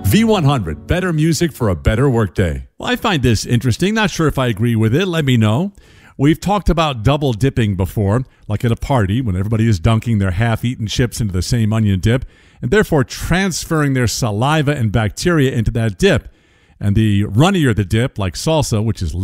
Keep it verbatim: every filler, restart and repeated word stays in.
V one hundred, better music for a better workday. Well, I find this interesting. Not sure if I agree with it. Let me know. We've talked about double dipping before, like at a party when everybody is dunking their half-eaten chips into the same onion dip, and therefore transferring their saliva and bacteria into that dip. And the runnier the dip, like salsa, which is